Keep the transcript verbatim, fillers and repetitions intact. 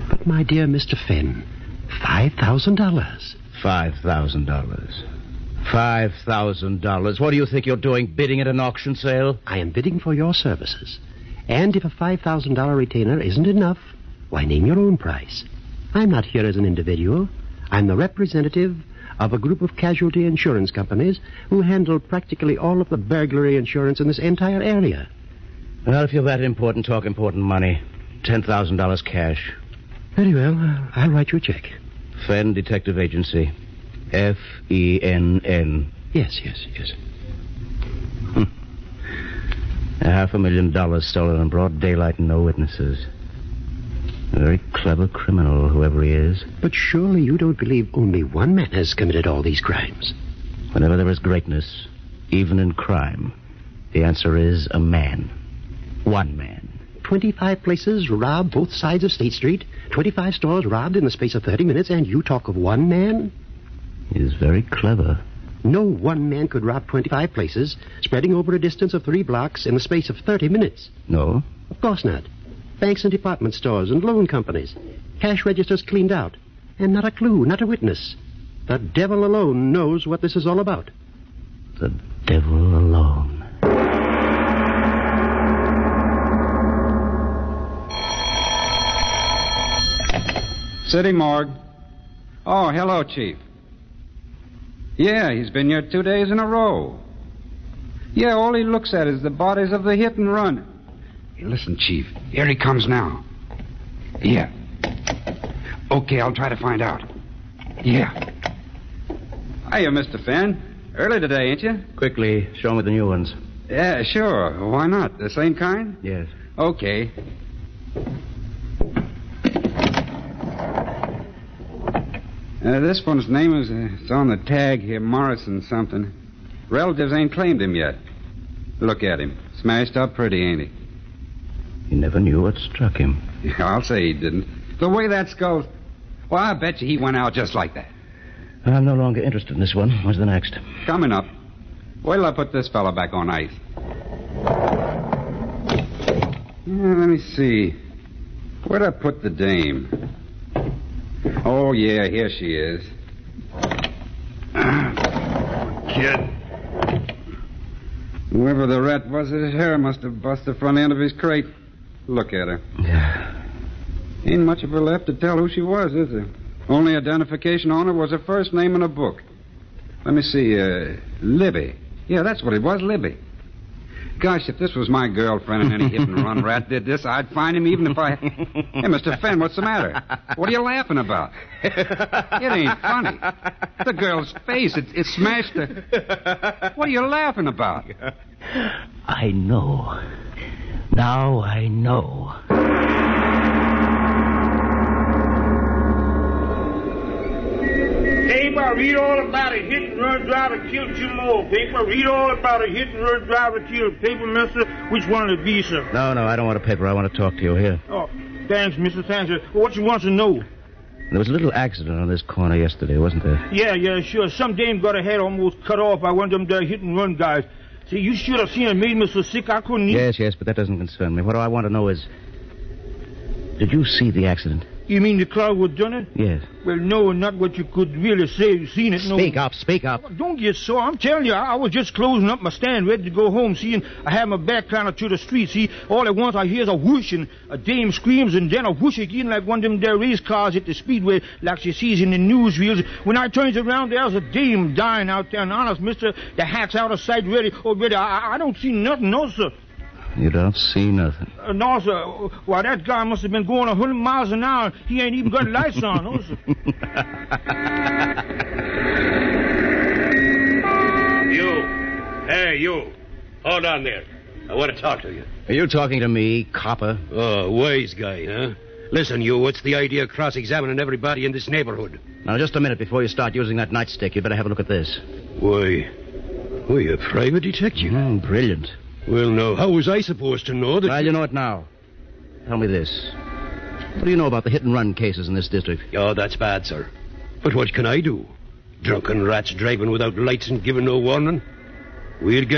But, my dear Mister Fenn, five thousand dollars. Five thousand dollars. Five thousand dollars. What do you think you're doing, bidding at an auction sale? I am bidding for your services. And if a five thousand dollars retainer isn't enough, why, name your own price. I'm not here as an individual. I'm the representative of a group of casualty insurance companies who handle practically all of the burglary insurance in this entire area. Well, if you're that important, talk important money. ten thousand dollars cash. Very well. Uh, I'll write you a check. Fenn Detective Agency. F E N N. Yes, yes, yes. Hmm. A half a million dollars stolen in broad daylight and no witnesses. A very clever criminal, whoever he is. But surely you don't believe only one man has committed all these crimes? Whenever there is greatness, even in crime, the answer is a man. One man. Twenty-five places robbed both sides of State Street, twenty-five stores robbed in the space of thirty minutes, and you talk of one man? He is very clever. No one man could rob twenty-five places, spreading over a distance of three blocks in the space of thirty minutes. No? Of course not. Banks and department stores and loan companies. Cash registers cleaned out. And not a clue, not a witness. The devil alone knows what this is all about. The devil alone. City morgue. Oh, hello, Chief. Yeah, he's been here two days in a row. Yeah, all he looks at is the bodies of the hit and run. Hey, listen, Chief. Here he comes now. Yeah. Okay, I'll try to find out. Yeah. Hiya, Mister Fenn. Early today, ain't you? Quickly, show me the new ones. Yeah, sure. Why not? The same kind? Yes. Okay. Uh, this one's name is uh, it's on the tag here, Morrison something. Relatives ain't claimed him yet. Look at him. Smashed up pretty, ain't he? He never knew what struck him. Yeah, I'll say he didn't. The way that skull's... Well, I bet you he went out just like that. I'm no longer interested in this one. What's the next? Coming up. Wait till I put this fella back on ice. Yeah, let me see. Where'd I put the dame? Oh, yeah, here she is. Kid. Whoever the rat was, his hair must have bust the front end of his crate. Look at her. Yeah. Ain't much of her left to tell who she was, is there? Only identification on her was her first name in a book. Let me see, uh, Libby. Yeah, that's what it was, Libby. Gosh, if this was my girlfriend and any hit-and-run rat did this, I'd find him even if I... Hey, Mister Fenn, what's the matter? What are you laughing about? It ain't funny. The girl's face, it, it smashed her. What are you laughing about? I know. Now I know. Paper, read all about a hit-and-run driver killed two more. Paper, read all about a hit-and-run driver killed. Paper, mister, which one would it be, sir? No, no, I don't want a paper. I want to talk to you here. Oh, thanks, Mister Sanchez. What you want to know? There was a little accident on this corner yesterday, wasn't there? Yeah, yeah, sure. Some dame got her head almost cut off by one of them there hit-and-run guys. See, you should have seen it made me so sick I couldn't eat. Yes, yes, but that doesn't concern me. What I want to know is, did you see the accident? You mean the crowd would done it? Yes. Well, no, not what you could really say you seen it. No. Speak up, speak up. Don't get sore. I'm telling you, I was just closing up my stand, ready to go home. See, and I had my back kind of to the street. See, all at once I hears a whoosh, and a dame screams, and then a whoosh again like one of them there race cars at the speedway, like she sees in the newsreels. When I turns around, there's a dame dying out there. And honest, mister, the hack's out of sight, ready. Oh, ready. I, I don't see nothing, no, sir. You don't see nothing. Uh, no, sir. Why, that guy must have been going a hundred miles an hour. He ain't even got lights on, no, sir. You. Hey, you. Hold on there. I want to talk to you. Are you talking to me, copper? Oh, wise guy, huh? Listen, you, what's the idea of cross-examining everybody in this neighborhood? Now, just a minute before you start using that nightstick, you better have a look at this. Why, why, a private detective? Mm, brilliant. Well, now, how was I supposed to know that... Well, you know it now. Tell me this. What do you know about the hit-and-run cases in this district? Oh, that's bad, sir. But what can I do? Drunken rats driving without lights and giving no warning? We'll get